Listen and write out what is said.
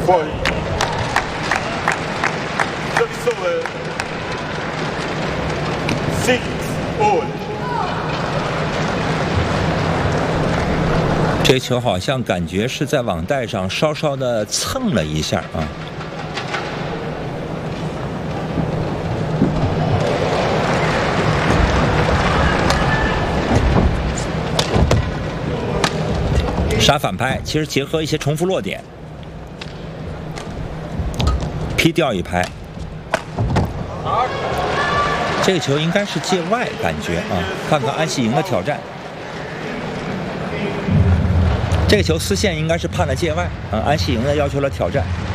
40. Service over. 6 all. 这球好像感觉是在网带上稍稍的蹭了一下啊。杀反拍，其实结合一些重复落点，劈掉一拍。这个球应该是界外，感觉啊，看看安喜莹的挑战。这个球丝线应该是判了界外啊，安喜莹的要求了挑战。